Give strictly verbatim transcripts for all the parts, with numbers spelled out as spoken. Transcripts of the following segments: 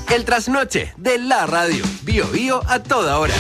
El trasnoche de la radio. Bio Bio a toda hora.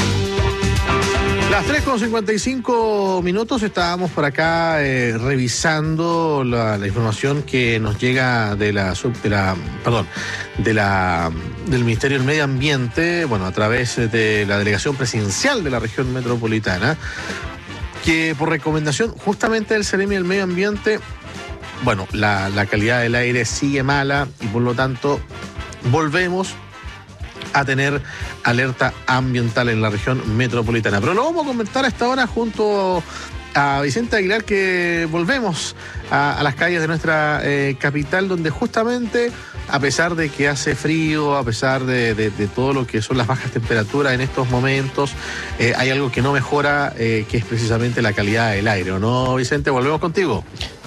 Las tres con cincuenta y cinco minutos, estábamos por acá eh, revisando la, la información que nos llega de la, sub, de la perdón, de la del Ministerio del Medio Ambiente, bueno, a través de la Delegación Presidencial de la Región Metropolitana, que por recomendación justamente del Ceremi del Medio Ambiente, bueno, la, la calidad del aire sigue mala y por lo tanto volvemos a tener alerta ambiental en la región metropolitana. Pero lo vamos a comentar a esta hora junto a Vicente Aguilar, que volvemos a, a las calles de nuestra eh, capital, donde justamente, a pesar de que hace frío, a pesar de, de, de todo lo que son las bajas temperaturas en estos momentos, eh, hay algo que no mejora, eh, que es precisamente la calidad del aire, ¿o no, Vicente? Volvemos contigo.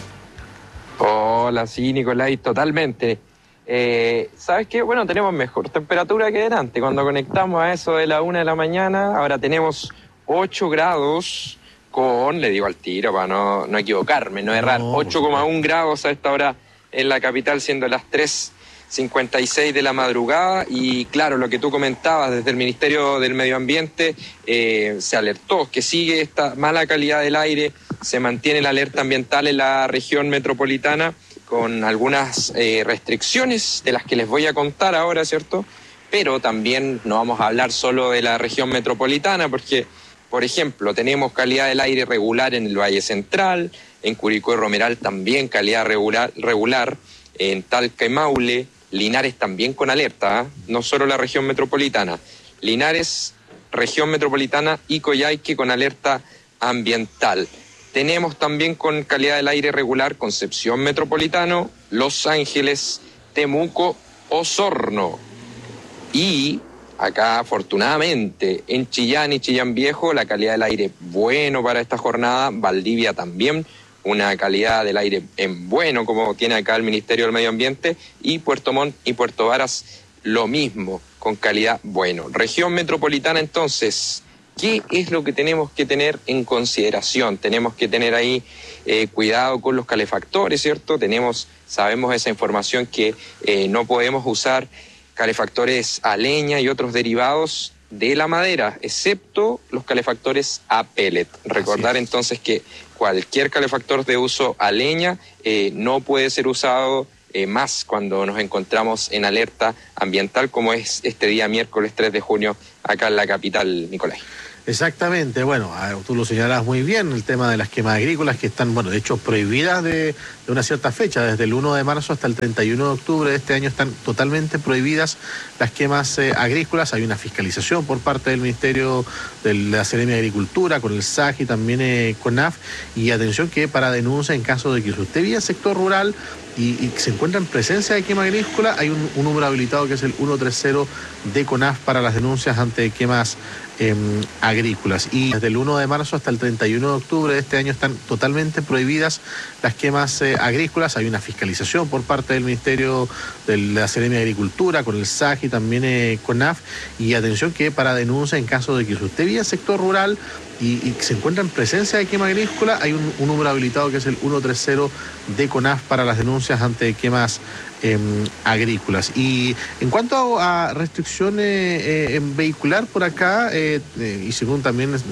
Hola, sí, Nicolás, totalmente. Eh, ¿Sabes qué? Bueno, tenemos mejor temperatura que delante. Cuando conectamos a eso de la una de la mañana, ahora tenemos ocho grados con, le digo al tiro para no, no equivocarme, no errar, no, ocho coma uno grados a esta hora en la capital, siendo las tres cincuenta y seis de la madrugada. Y claro, lo que tú comentabas, desde el Ministerio del Medio Ambiente eh, se alertó que sigue esta mala calidad del aire, se mantiene la alerta ambiental en la región metropolitana, con algunas eh, restricciones de las que les voy a contar ahora, ¿cierto? Pero también no vamos a hablar solo de la región metropolitana, porque, por ejemplo, tenemos calidad del aire regular en el Valle Central, en Curicó y Romeral también calidad regular, regular en Talca y Maule, Linares también con alerta, ¿eh? No solo la región metropolitana, Linares, región metropolitana y Coyhaique con alerta ambiental. Tenemos también con calidad del aire regular Concepción Metropolitano, Los Ángeles, Temuco, Osorno. Y acá, afortunadamente, en Chillán y Chillán Viejo, la calidad del aire bueno para esta jornada. Valdivia también, una calidad del aire en bueno, como tiene acá el Ministerio del Medio Ambiente. Y Puerto Montt y Puerto Varas, lo mismo, con calidad bueno. Región metropolitana, entonces, ¿qué es lo que tenemos que tener en consideración? Tenemos que tener ahí eh, cuidado con los calefactores, ¿cierto? Tenemos, sabemos esa información que eh, no podemos usar calefactores a leña y otros derivados de la madera, excepto los calefactores a pellet. Recordar entonces que cualquier calefactor de uso a leña eh, no puede ser usado eh, más cuando nos encontramos en alerta ambiental, como es este día miércoles tres de junio acá en la capital, Nicolás. Exactamente, bueno, tú lo señalas muy bien, el tema de las quemas agrícolas que están, bueno, de hecho prohibidas de, de una cierta fecha, desde el uno de marzo hasta el treinta y uno de octubre de este año están totalmente prohibidas las quemas eh, agrícolas. Hay una fiscalización por parte del Ministerio de la Seremi de Agricultura, con el S A G y también eh, con N A F, y atención que para denuncia en caso de que usted vive en sector rural y, y se encuentra en presencia de quema agrícola, hay un, un número habilitado que es el ciento treinta de CONAF para las denuncias ante quemas Eh, agrícolas. Y desde el uno de marzo hasta el treinta y uno de octubre de este año están totalmente prohibidas las quemas eh, agrícolas. Hay una fiscalización por parte del Ministerio de la Seremi de Agricultura, con el S A G y también eh, con N A F, y atención que para denuncia en caso de que usted vive en sector rural y, y se encuentra en presencia de quema agrícola, hay un, un número habilitado que es el ciento treinta de CONAF para las denuncias ante quemas eh, agrícolas. Y en cuanto a restricciones eh, en vehicular por acá, eh, eh, y según también